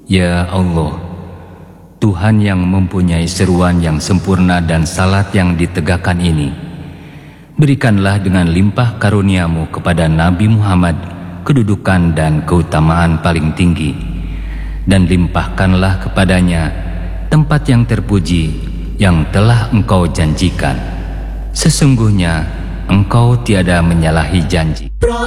Ya Allah, Tuhan yang mempunyai seruan yang sempurna dan salat yang ditegakkan ini, berikanlah dengan limpah karuniamu kepada Nabi Muhammad kedudukan dan keutamaan paling tinggi, dan limpahkanlah kepadanya tempat yang terpuji yang telah Engkau janjikan. Sesungguhnya Engkau tiada menyalahi janji.